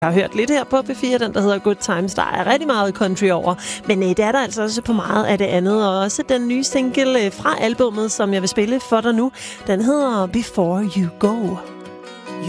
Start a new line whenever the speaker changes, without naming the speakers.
Jeg har hørt lidt her på P4, den der hedder Good Times. Der er rigtig meget country over, men det er der altså også på meget af det andet. Og også den nye single fra albummet, som jeg vil spille for dig nu, den hedder Before You Go.